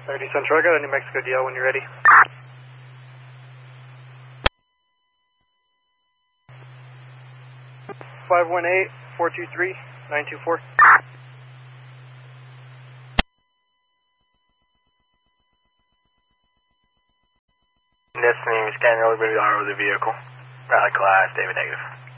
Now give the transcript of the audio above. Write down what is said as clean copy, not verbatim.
30 Central, I got a New Mexico DL when you're ready. Five 423-924. Destiny, scanning over the R of the vehicle. Rally class, David negative.